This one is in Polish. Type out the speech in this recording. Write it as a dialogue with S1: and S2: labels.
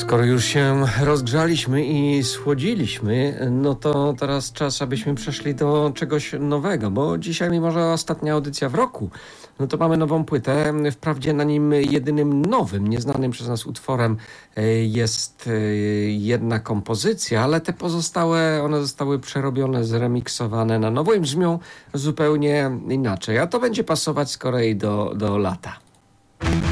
S1: Skoro już się rozgrzaliśmy i schłodziliśmy, no to teraz czas, abyśmy przeszli do czegoś nowego, bo dzisiaj, mimo że ostatnia audycja w roku, no to mamy nową płytę. Wprawdzie na nim jedynym nowym, nieznanym przez nas utworem jest jedna kompozycja, ale te pozostałe, one zostały przerobione, zremiksowane na nowo i brzmią zupełnie inaczej. A to będzie pasować z kolei do lata.